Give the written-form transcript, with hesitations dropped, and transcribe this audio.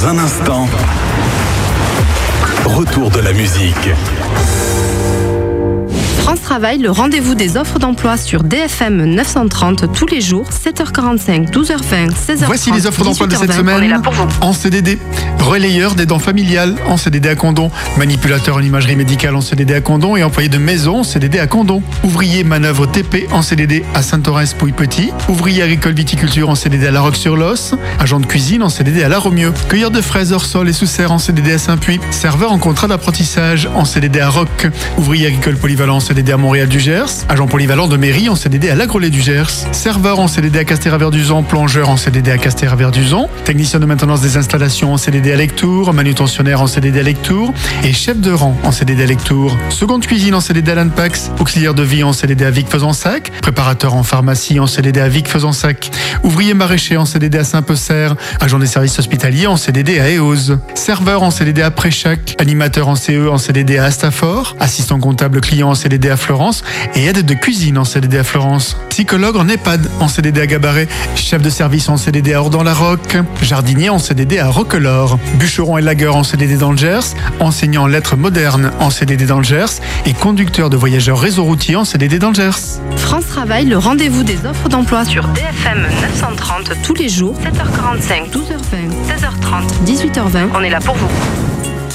Dans un instant, retour de la musique. France Travail, le rendez-vous des offres d'emploi sur DFM 930 tous les jours, 7h45, 12h20, 16h30. Voici les offres d'emploi de cette 18h20. semaine. On est là pour vous. En CDD, relayeur des dents familiales en CDD à Condom, manipulateur en imagerie médicale en CDD à Condom et employé de maison en CDD à Condom. Ouvrier manœuvre TP en CDD à Saint-Orens-Pouille-Petit. Ouvrier agricole viticulture en CDD à La Roque-sur-Losse. Agent de cuisine en CDD à La Romieux. Cueilleur de fraises hors sol et sous serre en CDD à Saint-Puy. Serveur en contrat d'apprentissage en CDD à Roque. Ouvrier agricole polyvalent en CDD à Montréal du Gers. Agent polyvalent de mairie en CDD à Lagrelais du Gers. Serveur en CDD à Castéra-Verduzan. Plongeur en CDD à Castéra-Verduzan. Technicien de maintenance des installations en CDD à Lectour. Manutentionnaire en CDD à Lectour. Et chef de rang en CDD à Lectour. Seconde cuisine en CDD à l'Anpax. Auxiliaire de vie en CDD à Vic-Fezensac. Préparateur en pharmacie en CDD à Vic-Fezensac. Ouvrier maraîcher en CDD à Saint-Peusserre. Agent des services hospitaliers en CDD à Éoz. Serveur en CDD à Préchac. Animateur en CE en CDD à Astafort. Assistant comptable client en CDD à Florence. Et aide de cuisine en CDD à Florence. Psychologue en EHPAD en CDD à Gabaret. Chef de service en CDD à Ordan-la-Roque. Jardinier en CDD à Roquelaure. Bûcheron et lagueur en CDD dans le Gers. Enseignant en lettres modernes en CDD dans le Gers. Et conducteur de voyageurs réseau routier en CDD dans le Gers. France Travail, le rendez-vous des offres d'emploi sur DFM 930 tous les jours, 7h45, 12h20, 16h30, 18h20. On est là pour vous.